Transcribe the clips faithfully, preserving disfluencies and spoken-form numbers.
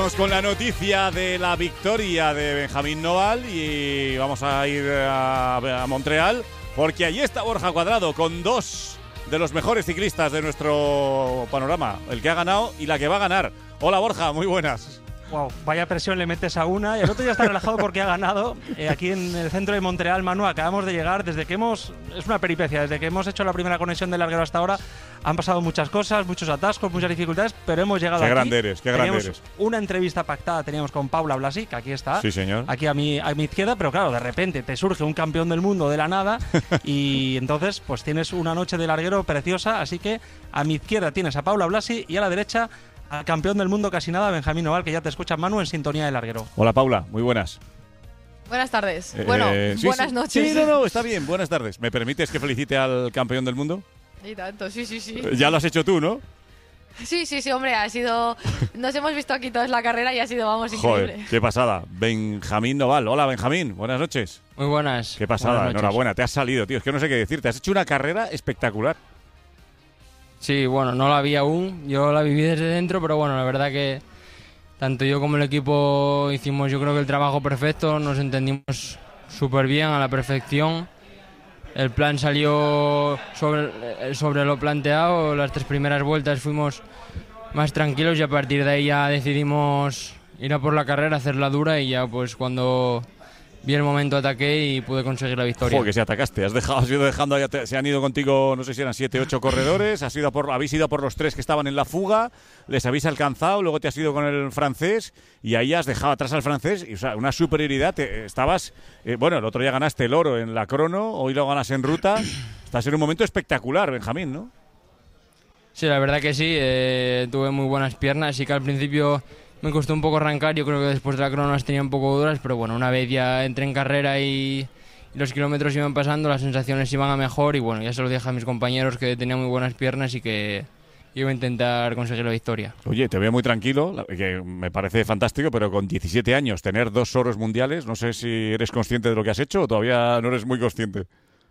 vamos con la noticia de la victoria de Benjamín Noval y vamos a ir a, a Montreal porque allí está Borja Cuadrado con dos de los mejores ciclistas de nuestro panorama, el que ha ganado y la que va a ganar. Hola Borja, muy buenas. Wow, vaya presión le metes a una y el otro ya está relajado porque ha ganado. Eh, aquí en el centro de Montreal, Manu, acabamos de llegar. Desde que hemos, es una peripecia, desde que hemos hecho la primera conexión del larguero hasta ahora, han pasado muchas cosas, muchos atascos, muchas dificultades, pero hemos llegado qué aquí. Qué grande eres, qué grande eres. Una entrevista pactada teníamos con Paula Blasi, que aquí está. Sí, señor. Aquí a mi, a mi izquierda, pero claro, de repente te surge un campeón del mundo de la nada y entonces pues tienes una noche de larguero preciosa. Así que a mi izquierda tienes a Paula Blasi y a la derecha al campeón del mundo casi nada, Benjamín Noval, que ya te escucha, Manu, en sintonía de larguero. Hola Paula, muy buenas. Buenas tardes. Eh, bueno, sí, buenas sí. noches. Sí, no, no, está bien, buenas tardes. ¿Me permites que felicite al campeón del mundo? Y tanto, sí, sí, sí. Ya lo has hecho tú, ¿no? Sí, sí, sí, hombre, ha sido… Nos hemos visto aquí todos la carrera y ha sido, vamos, Joder, increíble. qué pasada. Benjamín Noval. Hola, Benjamín, buenas noches. Muy buenas. Qué pasada, Buenas enhorabuena, te has salido, tío. Es que no sé qué decirte. Has hecho una carrera espectacular. Sí, bueno, no la vi aún, yo la viví desde dentro, pero bueno, la verdad que tanto yo como el equipo hicimos, yo creo que el trabajo perfecto, nos entendimos súper bien, a la perfección. El plan salió sobre, sobre lo planteado, las tres primeras vueltas fuimos más tranquilos y a partir de ahí ya decidimos ir a por la carrera, hacerla dura y ya pues cuando vi el momento ataqué y pude conseguir la victoria. Joder, que se atacaste. Has, dejado, has ido dejando, se han ido contigo, no sé si eran siete, ocho corredores. Has ido a por, habéis ido a por los tres que estaban en la fuga. Les habéis alcanzado. Luego te has ido con el francés y ahí has dejado atrás al francés. Y, o sea, una superioridad. Te, estabas, eh, bueno, el otro día ganaste el oro en la crono. Hoy lo ganas en ruta. Estás en un momento espectacular, Benjamín, ¿no? Sí, la verdad que sí. Eh, tuve muy buenas piernas y que al principio me costó un poco arrancar, yo creo que después de la crono las tenía un poco duras, pero bueno, una vez ya entré en carrera y, y los kilómetros iban pasando, las sensaciones iban a mejor y bueno, ya se lo dije a mis compañeros que tenía muy buenas piernas y que iba a intentar conseguir la victoria. Oye, te veo muy tranquilo, que me parece fantástico, pero con diecisiete años tener dos oros mundiales, no sé si eres consciente de lo que has hecho o todavía no eres muy consciente.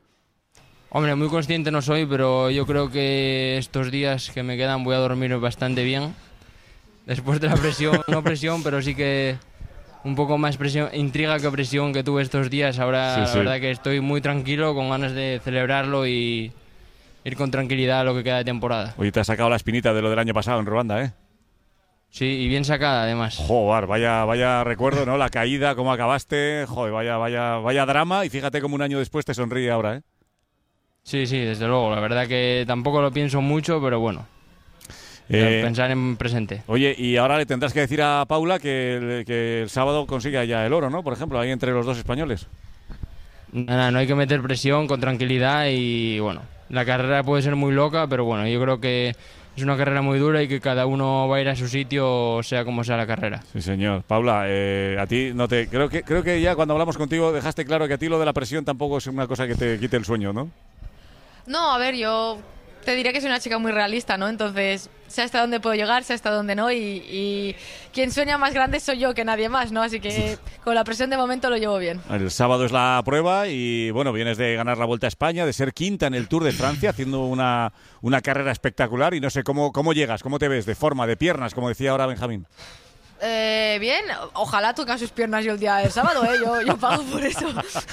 Hombre, muy consciente no soy, pero yo creo que estos días que me quedan voy a dormir bastante bien. Después de la presión, no presión, pero sí que un poco más presión, intriga que presión que tuve estos días. Ahora sí, sí. La verdad que estoy muy tranquilo, con ganas de celebrarlo y ir con tranquilidad a lo que queda de temporada. Oye, te has sacado la espinita de lo del año pasado en Ruanda, ¿eh? Sí, y bien sacada además. Joder, vaya, vaya recuerdo, ¿no? La caída, cómo acabaste, joder, vaya, vaya, vaya drama y fíjate cómo un año después te sonríe ahora, ¿eh? Sí, sí, desde luego. La verdad que tampoco lo pienso mucho, pero bueno. Eh, pensar en presente. Oye, y ahora le tendrás que decir a Paula que el, que el sábado consiga ya el oro, ¿no? Por ejemplo, ahí entre los dos españoles. Nada, no hay que meter presión, con tranquilidad y bueno, la carrera puede ser muy loca, pero bueno, yo creo que es una carrera muy dura y que cada uno va a ir a su sitio, sea como sea la carrera. Sí, señor. Paula, eh, a ti no te creo que creo que ya cuando hablamos contigo dejaste claro que a ti lo de la presión tampoco es una cosa que te quite el sueño, ¿no? No, a ver, yo te diría que soy una chica muy realista, ¿no? Entonces, sé hasta dónde puedo llegar, sé hasta dónde no, y, y quien sueña más grande soy yo que nadie más, ¿no? Así que con la presión de momento lo llevo bien. El sábado es la prueba y, bueno, vienes de ganar la Vuelta a España, de ser quinta en el Tour de Francia, haciendo una, una carrera espectacular y no sé cómo, cómo llegas, cómo te ves, de forma, de piernas, como decía ahora Benjamín. Eh, bien, ojalá toquen sus piernas yo el día del sábado, ¿eh? yo, yo pago por eso.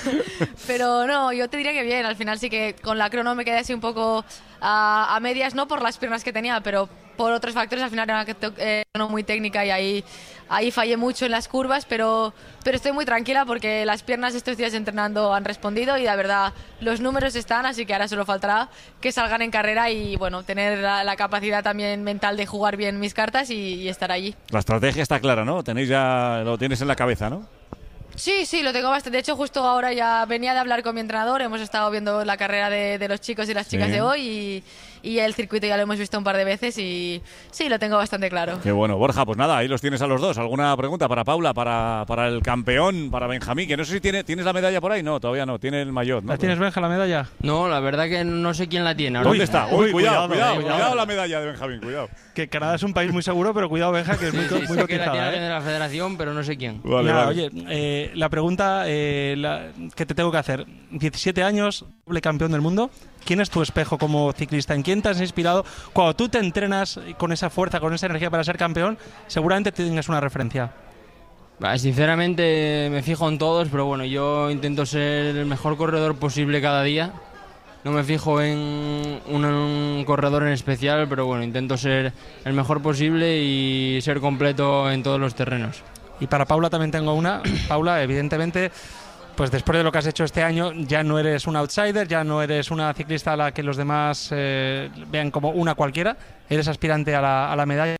Pero no, yo te diría que bien, al final sí que con la crono me quedé así un poco a, a medias, no por las piernas que tenía, pero por otros factores. Al final era una eh, crono muy técnica y ahí, ahí fallé mucho en las curvas, pero, pero estoy muy tranquila porque las piernas estos días entrenando han respondido y la verdad los números están, así que ahora solo faltará que salgan en carrera y bueno, tener la, la capacidad también mental de jugar bien mis cartas y, y estar allí. La estrategia está clara, ¿no? Tenéis ya, lo tienes en la cabeza, ¿no? Sí, sí, lo tengo bastante. De hecho, justo ahora ya venía de hablar con mi entrenador. Hemos estado viendo la carrera de, de los chicos y las chicas sí. de hoy y, y el circuito ya lo hemos visto un par de veces y sí, lo tengo bastante claro. Qué bueno. Borja, pues nada, ahí los tienes a los dos. ¿Alguna pregunta para Paula, para, para el campeón, para Benjamín? Que no sé si tiene, ¿tienes la medalla por ahí? No, todavía no. Tiene el maillot, ¿no? ¿La tienes, Benja, la medalla? No, la verdad que no sé quién la tiene. ¿Dónde está? Uy, uy, cuidado, cuidado, cuidado, cuidado, cuidado. la medalla de Benjamín, cuidado. Que Canadá es un país muy seguro, pero cuidado, Benja, que es muy, sí, sí, muy sé que la cotizada, tiene ¿eh? de la federación, pero no sé quién. Vale, Nada, vale. oye, eh, eh, la pregunta eh, la, que te tengo que hacer. diecisiete años, doble campeón del mundo. ¿Quién es tu espejo como ciclista? ¿En quién te has inspirado? Cuando tú te entrenas con esa fuerza, con esa energía para ser campeón, seguramente tienes una referencia. Sinceramente me fijo en todos, pero bueno, yo intento ser el mejor corredor posible cada día. No me fijo en un, un corredor en especial, pero bueno, intento ser el mejor posible y ser completo en todos los terrenos. Y para Paula también tengo una. Paula, evidentemente, pues después de lo que has hecho este año, ya no eres un outsider, ya no eres una ciclista a la que los demás eh, vean como una cualquiera, eres aspirante a la, a la medalla.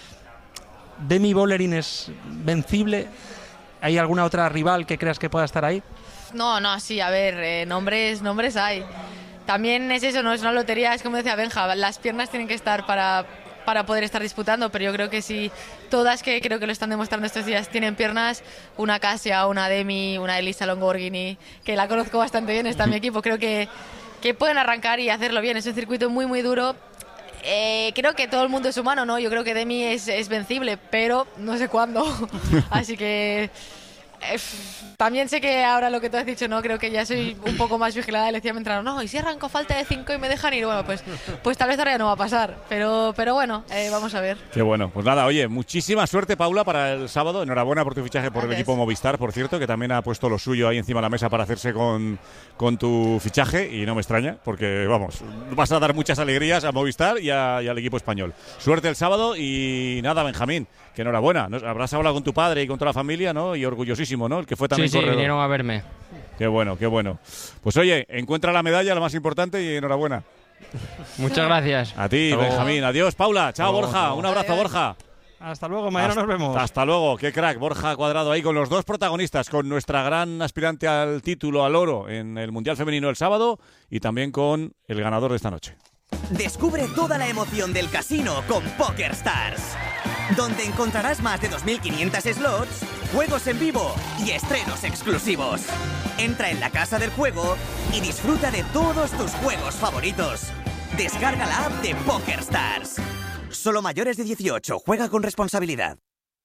¿Demi Vollering es vencible? ¿Hay alguna otra rival que creas que pueda estar ahí? No, no, sí, a ver, eh, nombres, nombres hay. También es eso, no es una lotería, es como decía Benja, las piernas tienen que estar para, para poder estar disputando, pero yo creo que si todas, que creo que lo están demostrando estos días, tienen piernas, una Kasia, una Demi, una Elisa Longoborghini, que la conozco bastante bien, está en mi equipo, creo que, que pueden arrancar y hacerlo bien. Es un circuito muy, muy duro. Eh, creo que todo el mundo es humano, ¿no? Yo creo que Demi es, es vencible, pero no sé cuándo. Así que eh, también sé que ahora lo que tú has dicho, no, creo que ya soy un poco más vigilada. Le decía a mi entrenador, no, y si arranco falta de cinco y me dejan ir, bueno, pues, pues tal vez ahora ya no va a pasar. Pero, pero bueno, eh, vamos a ver. Qué bueno. Pues nada, oye, muchísima suerte, Paula, para el sábado. Enhorabuena por tu fichaje por Gracias. el equipo Movistar, por cierto, que también ha puesto lo suyo ahí encima de la mesa para hacerse con, con tu fichaje, y no me extraña, porque, vamos, vas a dar muchas alegrías a Movistar y, a, y al equipo español. Suerte el sábado y nada, Benjamín, que enhorabuena. ¿No? Habrás hablado con tu padre y con toda la familia, ¿no? Y orgullosísimo, ¿no? El que fue también Sí, sí, corredor. vinieron a verme. Qué bueno, qué bueno. Pues oye, encuentra la medalla, lo más importante, y enhorabuena. Muchas gracias. A ti, Hasta luego. Benjamín. Adiós, Paula. Chao, luego, Borja. hasta luego. Un abrazo, Adiós. Borja. Hasta luego, mañana hasta, nos vemos. Hasta luego. Qué crack, Borja Cuadrado ahí con los dos protagonistas, con nuestra gran aspirante al título, al oro, en el Mundial Femenino el sábado, y también con el ganador de esta noche. Descubre toda la emoción del casino con PokerStars, donde encontrarás más de dos mil quinientos slots, juegos en vivo y estrenos exclusivos. Entra en la casa del juego y disfruta de todos tus juegos favoritos. Descarga la app de PokerStars. Solo mayores de dieciocho. Juega con responsabilidad.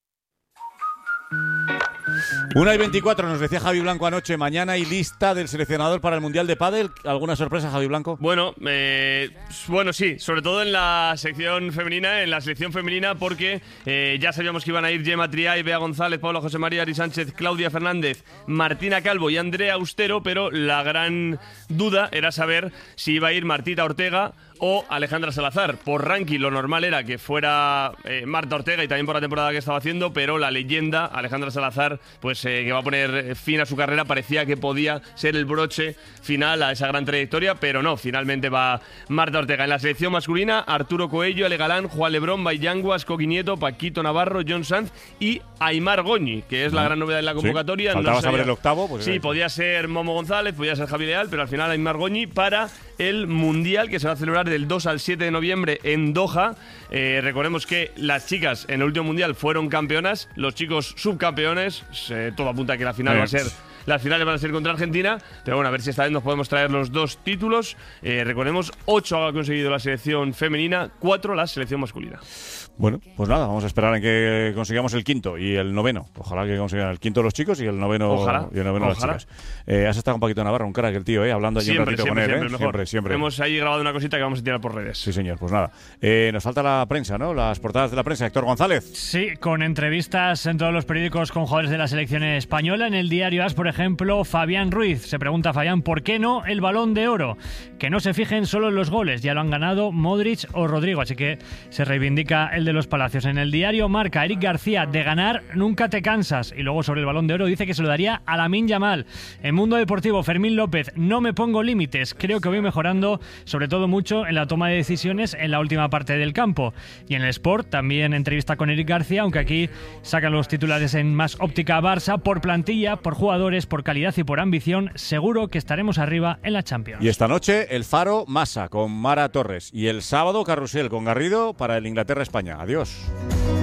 una y veinticuatro, nos decía Javi Blanco anoche. Mañana hay lista del seleccionador para el Mundial de Pádel. ¿Alguna sorpresa, Javi Blanco? Bueno, eh, bueno, sí, sobre todo en la sección femenina, en la selección femenina, porque eh, ya sabíamos que iban a ir Gemma Triay, Bea González, Pablo José María, Ari Sánchez, Claudia Fernández, Martina Calvo y Andrea Austero, pero la gran duda era saber si iba a ir Martita Ortega o Alejandra Salazar. Por ranking lo normal era que fuera eh, Marta Ortega, y también por la temporada que estaba haciendo, pero la leyenda Alejandra Salazar, pues eh, que va a poner fin a su carrera, parecía que podía ser el broche final a esa gran trayectoria, pero no, finalmente va Marta Ortega. En la selección masculina, Arturo Coello, Ale Galán, Juan Lebrón, Baillanguas, Coqui Nieto, Paquito Navarro, John Sanz y Aimar Goñi, que es la gran novedad en la convocatoria. Sí, faltaba no sabía... saber el octavo. Pues sí, ahí. podía ser Momo González, podía ser Javi Leal, pero al final Aimar Goñi para el Mundial que se va a celebrar del dos al siete de noviembre en Doha. Eh, recordemos que las chicas en el último Mundial fueron campeonas, los chicos subcampeones. Eh, todo apunta a que la final va a ser... Las finales van a ser contra Argentina, pero bueno, a ver si esta vez nos podemos traer los dos títulos. Eh, recordemos, ocho ha conseguido la selección femenina, cuatro la selección masculina. Bueno, pues nada, vamos a esperar en que consigamos el quinto y el noveno. Ojalá que consigan el quinto los chicos y el noveno, Ojalá, y el noveno ojalá. las chicas. Eh, has estado con Paquito Navarro, un crack el tío, eh, hablando allí Siempre, un ratito siempre, con él. siempre, eh. mejor. siempre, siempre. Hemos ahí grabado una cosita que vamos a tirar por redes. Sí, señor, pues nada. Eh, nos falta la prensa, ¿no? Las portadas de la prensa. Héctor González. Sí, con entrevistas en todos los periódicos con jugadores de la selección española. En el diario AS, por ejemplo, Fabián Ruiz. Se pregunta Fabián, ¿por qué no el Balón de Oro? Que no se fijen solo en los goles, ya lo han ganado Modric o Rodrigo, así que se reivindica el de los Palacios. En el diario Marca, Eric García, de ganar nunca te cansas. Y luego sobre el Balón de Oro dice que se lo daría a Lamine Yamal. En Mundo Deportivo, Fermín López, no me pongo límites, creo que voy mejorando, sobre todo mucho en la toma de decisiones en la última parte del campo. Y en el Sport, también entrevista con Eric García, aunque aquí sacan los titulares en más óptica Barça, por plantilla, por jugadores, por calidad y por ambición, seguro que estaremos arriba en la Champions. Y esta noche el Faro Massa con Mara Torres. Y el sábado Carrusel con Garrido para el Inglaterra-España. Adiós.